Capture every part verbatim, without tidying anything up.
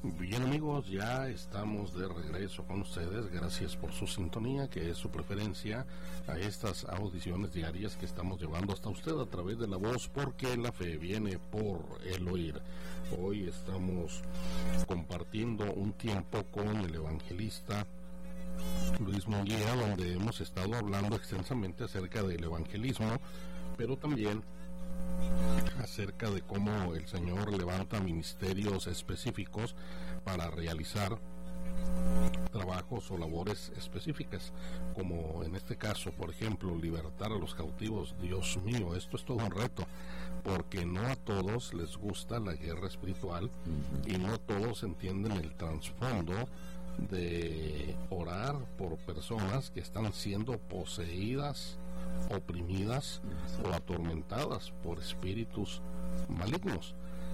Bien, amigos, ya estamos de regreso con ustedes. Gracias por su sintonía, que es su preferencia a estas audiciones diarias que estamos llevando hasta usted a través de la voz, porque la fe viene por el oír. Hoy estamos compartiendo un tiempo con el evangelista Luis Munguía, donde hemos estado hablando extensamente acerca del evangelismo, pero también acerca de cómo el Señor levanta ministerios específicos para realizar trabajos o labores específicas, como en este caso, por ejemplo, libertar a los cautivos. Dios mío, esto es todo un reto, porque no a todos les gusta la guerra espiritual, uh-huh. y no todos entienden el trasfondo de orar por personas que están siendo poseídas, oprimidas o atormentadas por espíritus malignos.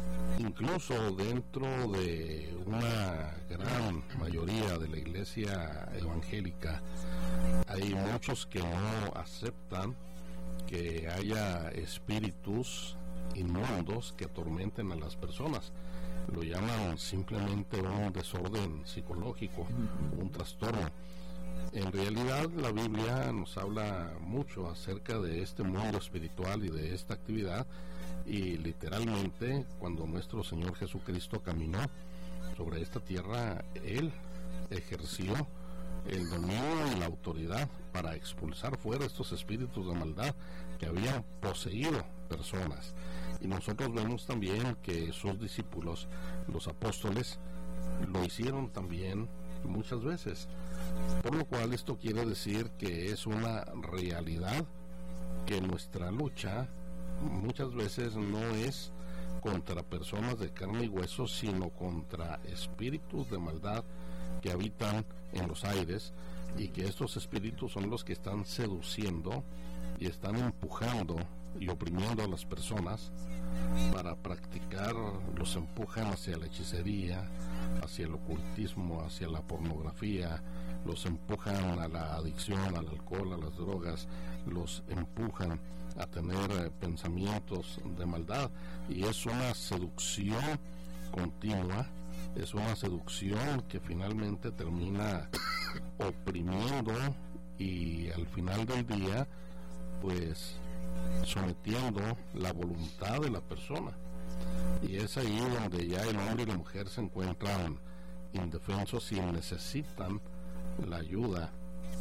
Incluso dentro de una gran mayoría de la iglesia evangélica hay muchos que no aceptan que haya espíritus inmundos que atormenten a las personas. Lo llaman simplemente un desorden psicológico, un trastorno. En realidad la Biblia nos habla mucho acerca de este mundo espiritual y de esta actividad, y literalmente cuando nuestro Señor Jesucristo caminó sobre esta tierra, Él ejerció el dominio y la autoridad para expulsar fuera estos espíritus de maldad que habían poseído personas. Y nosotros vemos también que sus discípulos, los apóstoles, lo hicieron también muchas veces, por lo cual esto quiere decir que es una realidad que nuestra lucha muchas veces no es contra personas de carne y hueso, sino contra espíritus de maldad que habitan en los aires, y que estos espíritus son los que están seduciendo y están empujando y oprimiendo a las personas para practicar, los empujan hacia la hechicería, hacia el ocultismo, hacia la pornografía, los empujan a la adicción, al alcohol, a las drogas, los empujan a tener eh, pensamientos de maldad, y es una seducción continua, es una seducción que finalmente termina oprimiendo y al final del día pues sometiendo la voluntad de la persona, y es ahí donde ya el hombre y la mujer se encuentran indefensos y necesitan la ayuda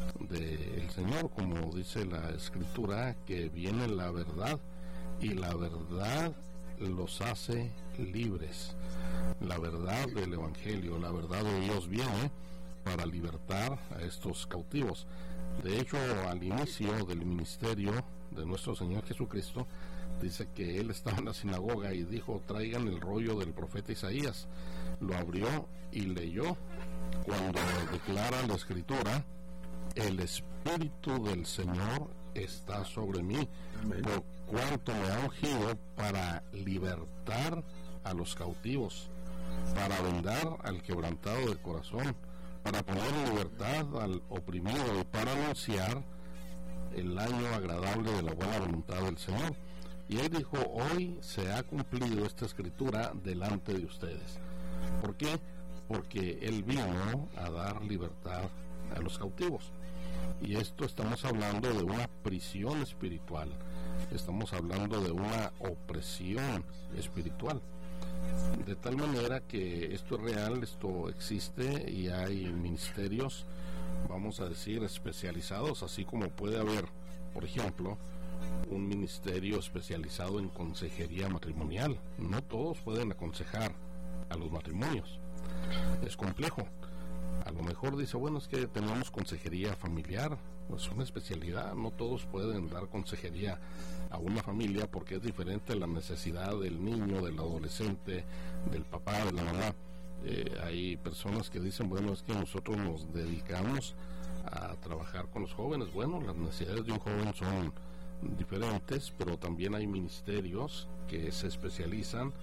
del Señor, como dice la Escritura, que viene la verdad y la verdad los hace libres. La verdad del Evangelio, la verdad de Dios viene para libertar a estos cautivos. De hecho, al inicio del ministerio de nuestro Señor Jesucristo, dice que Él estaba en la sinagoga y dijo: traigan el rollo del profeta Isaías. Lo abrió y leyó, cuando declara la Escritura: el Espíritu del Señor está sobre mí, Amén, por cuanto me ha ungido para libertar a los cautivos, para vendar al quebrantado de corazón, para poner en libertad al oprimido, y para anunciar el año agradable de la buena voluntad del Señor. Y Él dijo: hoy se ha cumplido esta Escritura delante de ustedes. ¿Por qué? Porque Él vino a dar libertad a los cautivos. Y esto estamos hablando de una prisión espiritual, estamos hablando de una opresión espiritual, de tal manera que esto es real, esto existe, y hay ministerios, vamos a decir, especializados, así como puede haber, por ejemplo, un ministerio especializado en consejería matrimonial. No todos pueden aconsejar a los matrimonios, es complejo. A lo mejor dice, bueno, es que tenemos consejería familiar, pues una especialidad. No todos pueden dar consejería a una familia, porque es diferente la necesidad del niño, del adolescente, del papá, de la mamá. Eh, hay personas que dicen, bueno, es que nosotros nos dedicamos a trabajar con los jóvenes. Bueno, las necesidades de un joven son diferentes, pero también hay ministerios que se especializan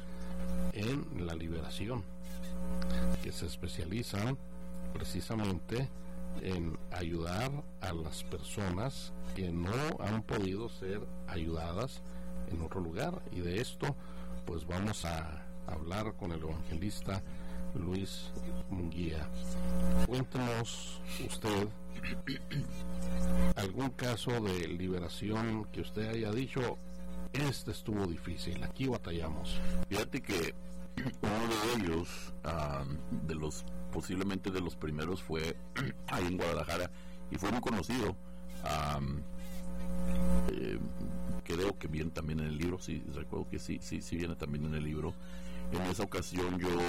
en la liberación, que se especializan precisamente en ayudar a las personas que no han podido ser ayudadas en otro lugar. Y de esto pues vamos a hablar con el evangelista Luis Munguía. Cuéntenos usted algún caso de liberación que usted haya dicho, este estuvo difícil, aquí batallamos. Fíjate que uno de ellos, um, de los posiblemente de los primeros, fue ahí en Guadalajara y fue muy conocido. Um, eh, creo que viene también en el libro, sí, recuerdo que sí, sí, sí viene también en el libro. En esa ocasión yo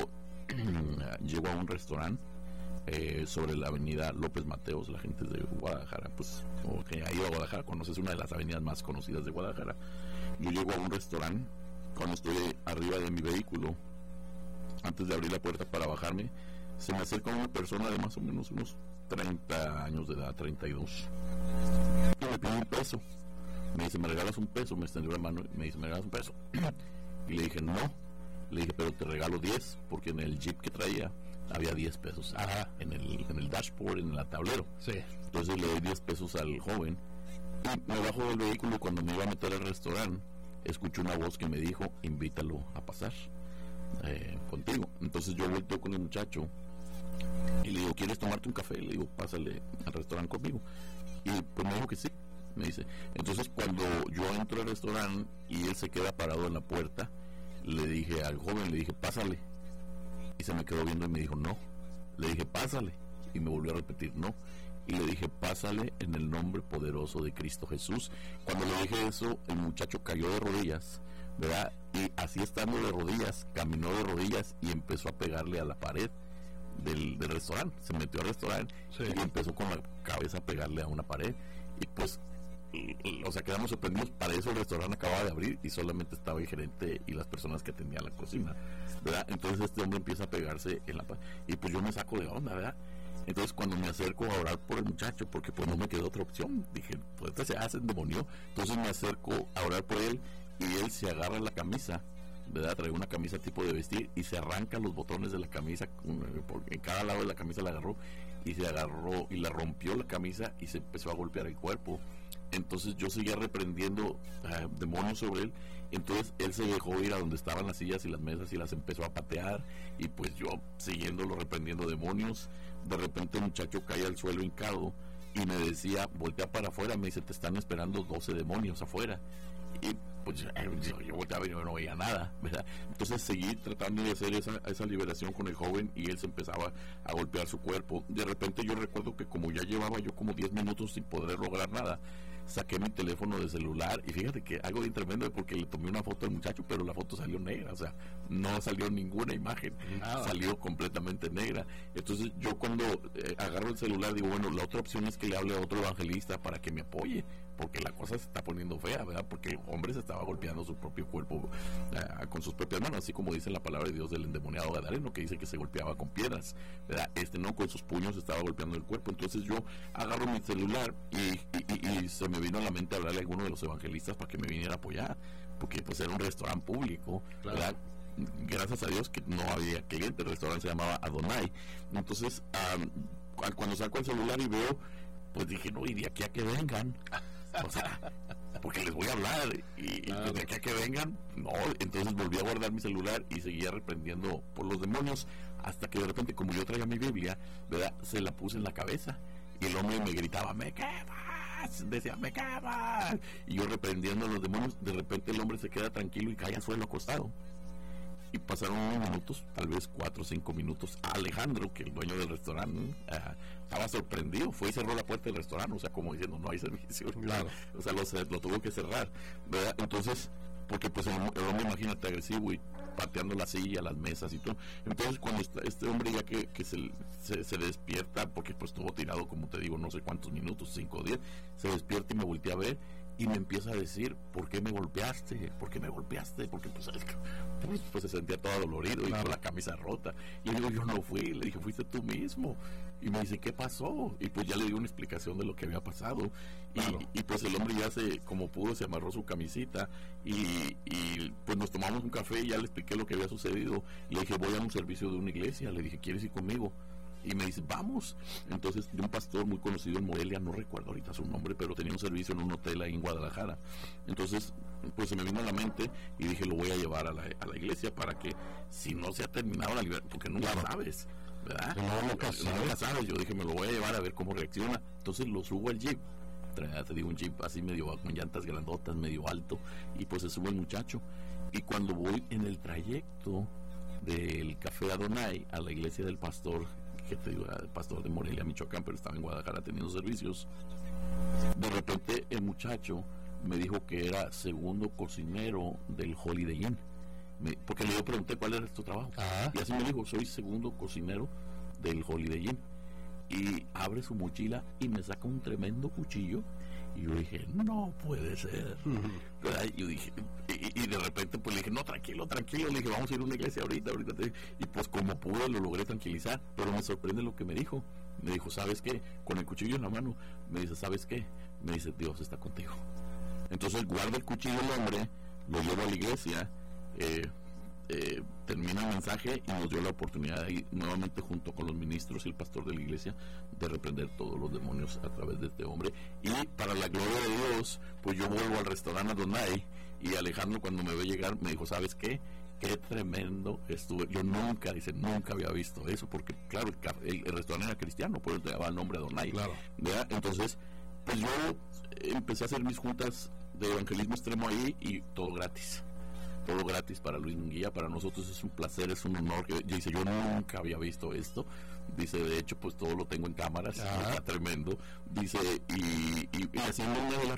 llego a un restaurante eh, sobre la avenida López Mateos. La gente de Guadalajara, pues, o que ha ido a Guadalajara, conoces una de las avenidas más conocidas de Guadalajara. Yo llego a un restaurante, cuando estoy arriba de mi vehículo, antes de abrir la puerta para bajarme, se me acerca una persona de más o menos unos treinta años de edad, treinta y dos, y me pide un peso. Me dice, ¿me regalas un peso? Me extendió la mano y me dice, ¿me regalas un peso? Y le dije, no. Le dije, pero te regalo diez, porque en el Jeep que traía había diez pesos. Ajá. En el, en el dashboard, en el tablero. Sí. Entonces le doy diez pesos al joven y me bajo del vehículo. Y cuando me iba a meter al restaurante, escucho una voz que me dijo, invítalo a pasar eh, contigo. Entonces yo volteo con el muchacho y le digo, ¿quieres tomarte un café? Le digo, pásale al restaurante conmigo. Y pues me dijo que sí. Me dice, entonces cuando yo entro al restaurante y él se queda parado en la puerta, le dije al joven, le dije, pásale. Y se me quedó viendo y me dijo, no. Le dije, pásale. Y me volvió a repetir, no. Y le dije, pásale en el nombre poderoso de Cristo Jesús. Cuando le dije eso, el muchacho cayó de rodillas, ¿verdad? Y así estando de rodillas, caminó de rodillas y empezó a pegarle a la pared del, del restaurante. Se metió al restaurante, sí, y empezó con la cabeza a pegarle a una pared. Y pues, o sea, quedamos sorprendidos. Para eso el restaurante acababa de abrir y solamente estaba el gerente y las personas que atendían la cocina, ¿verdad? Entonces este hombre empieza a pegarse en la pared y pues yo me saco de onda, ¿verdad? Entonces cuando me acerco a orar por el muchacho, porque pues no me quedó otra opción, dije, pues este se hace endemonió. Entonces me acerco a orar por él y él se agarra la camisa, ¿verdad? Trae una camisa tipo de vestir y se arranca los botones de la camisa, en cada lado de la camisa la agarró y se agarró y le rompió la camisa y se empezó a golpear el cuerpo. Entonces yo seguía reprendiendo uh, demonios sobre él. Entonces él se dejó ir a donde estaban las sillas y las mesas y las empezó a patear, y pues yo siguiéndolo reprendiendo demonios. De repente el muchacho cae al suelo hincado y me decía, voltea para afuera, me dice, te están esperando doce demonios afuera. Y pues yo, yo volteaba y yo no veía nada, ¿verdad? Entonces seguí tratando de hacer esa, esa liberación con el joven y él se empezaba a golpear su cuerpo. De repente yo recuerdo que como ya llevaba yo como diez minutos sin poder lograr nada, saqué mi teléfono de celular y fíjate que algo bien tremendo, porque le tomé una foto al muchacho, pero la foto salió negra, o sea, no salió ninguna imagen, nada, salió completamente negra. Entonces yo cuando eh, agarro el celular digo, bueno, la otra opción es que le hable a otro evangelista para que me apoye, porque la cosa se está poniendo fea, ¿verdad? Porque el hombre se estaba golpeando su propio cuerpo uh, con sus propias manos, así como dice la palabra de Dios del endemoniado gadareno, que dice que se golpeaba con piedras, ¿verdad? Este no, con sus puños estaba golpeando el cuerpo. Entonces yo agarro mi celular y, y, y, y se me vino a la mente hablarle a alguno de los evangelistas para que me viniera a apoyar, porque pues era un restaurante público, claro, ¿verdad? Gracias a Dios que no había cliente, el restaurante se llamaba Adonai. Entonces um, cuando saco el celular y veo, pues dije, no, y de aquí a que vengan, o sea, porque les voy a hablar y, claro, y de aquí a que vengan, no. Entonces volví a guardar mi celular y seguía reprendiendo por los demonios, hasta que de repente, como yo traía mi Biblia, ¿verdad?, se la puse en la cabeza y el hombre me gritaba, me quemas, decía, me quemas, y yo reprendiendo a los demonios. De repente el hombre se queda tranquilo y cae al suelo acostado. Y pasaron unos minutos, tal vez cuatro o cinco minutos. Alejandro, que el dueño del restaurante, uh, estaba sorprendido, fue y cerró la puerta del restaurante, o sea, como diciendo, no hay servicio, claro, o sea, lo, lo tuvo que cerrar, ¿verdad? Entonces, porque pues el, el hombre, imagínate, agresivo y pateando la silla, las mesas y todo. Entonces cuando está, este hombre ya que, que se, se, se despierta, porque pues estuvo tirado, como te digo, no sé cuántos minutos, cinco o diez, se despierta y me voltea a ver y me empieza a decir, ¿por qué me golpeaste? ¿Por qué me golpeaste? Porque pues, pues, pues se sentía todo dolorido, claro, y con la camisa rota. Y le digo, yo no fui. Le dije, fuiste tú mismo. Y me dice, ¿qué pasó? Y pues ya le di una explicación de lo que había pasado. Claro. Y, y pues el hombre ya se, como pudo, se amarró su camisita y, y pues nos tomamos un café y ya le expliqué lo que había sucedido. Le dije, voy a un servicio de una iglesia. Le dije, ¿quieres ir conmigo? y me dice, vamos. Entonces, de un pastor muy conocido en Morelia, no recuerdo ahorita su nombre, pero tenía un servicio en un hotel ahí en Guadalajara. Entonces, pues se me vino a la mente y dije, lo voy a llevar a la, a la iglesia para que, si no se ha terminado la libertad, porque nunca claro. sabes, ¿verdad? No, nunca sabes. Nunca sabes. Yo dije, me lo voy a llevar a ver cómo reacciona. Entonces lo subo al jeep. Te digo, un jeep así medio con llantas grandotas, medio alto, y pues se sube el muchacho. Y cuando voy en el trayecto del Café Adonai a la iglesia del pastor, que te digo, el pastor de Morelia, Michoacán, pero estaba en Guadalajara teniendo servicios, de repente el muchacho me dijo que era segundo cocinero del Holiday Inn, me, porque le yo pregunté cuál era tu trabajo, ah. y así me dijo, soy segundo cocinero del Holiday Inn, y abre su mochila y me saca un tremendo cuchillo. Y yo dije, no puede ser. Uh-huh. Y yo dije, y, y de repente pues le dije, no, tranquilo, tranquilo. Le dije, vamos a ir a una iglesia ahorita, ahorita. Te... Y pues como pude lo logré tranquilizar. Pero me sorprende lo que me dijo. Me dijo, ¿sabes qué? Con el cuchillo en la mano, me dice, ¿sabes qué? Me dice, Dios está contigo. Entonces guarda el cuchillo el hombre, lo llevo a la iglesia, eh, eh, termina el mensaje y nos dio la oportunidad de ir nuevamente junto con los ministros y el pastor de la iglesia de reprender todos los demonios a través de este hombre. Y para la gloria de Dios, pues yo vuelvo al restaurante Adonai y Alejandro, cuando me ve llegar, me dijo, ¿sabes qué? Qué tremendo estuve. Yo nunca, dice, nunca había visto eso, porque claro, el, el restaurante era cristiano, por eso le daba el nombre Adonai. Claro. ¿Verdad? Entonces, pues yo empecé a hacer mis juntas de evangelismo extremo ahí y todo gratis. Todo gratis para Luis Munguía. Para nosotros es un placer, es un honor. Que, dice, yo nunca había visto esto. Dice, de hecho, pues todo lo tengo en cámaras, está tremendo. Dice, y, y, y haciendo una de las